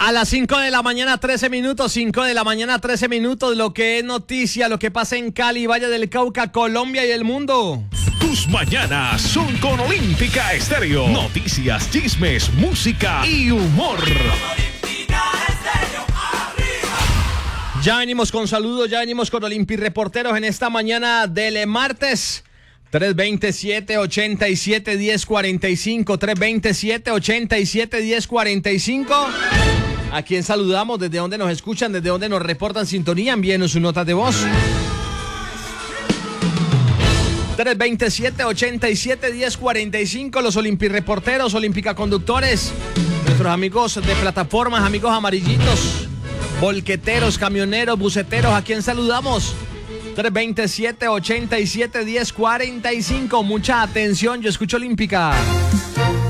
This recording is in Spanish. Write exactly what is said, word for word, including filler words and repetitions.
A las cinco de la mañana, trece minutos, cinco de la mañana, trece minutos, lo que es noticia, lo que pasa en Cali, Valle del Cauca, Colombia y el mundo. Tus mañanas son con Olímpica Estéreo. Noticias, chismes, música y humor. Ya venimos con saludos, ya venimos con Olimpi Reporteros en esta mañana del martes. tres veintisiete, ochenta y siete, diez cuarenta y cinco, tres veintisiete, ochenta y siete, diez cuarenta y cinco. ¿A quién saludamos? ¿Desde dónde nos escuchan? ¿Desde dónde nos reportan sintonía? Envíenos su nota de voz. tres veintisiete, ochenta y siete, diez cuarenta y cinco. Los Olimpi Reporteros, Olímpica Conductores, nuestros amigos de plataformas, amigos amarillitos, volqueteros, camioneros, buceteros. ¿A quién saludamos? tres veintisiete, ochenta y siete, diez cuarenta y cinco. Mucha atención, yo escucho Olímpica.